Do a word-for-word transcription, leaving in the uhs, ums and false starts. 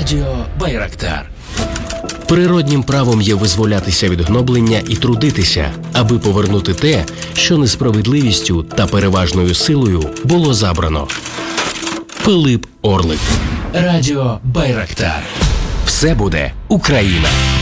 Радіо Байрактар. Природнім правом є визволятися від гноблення і трудитися, аби повернути те, що несправедливістю та переважною силою було забрано. Пилип Орлик. Радіо Байрактар. Все буде Україна.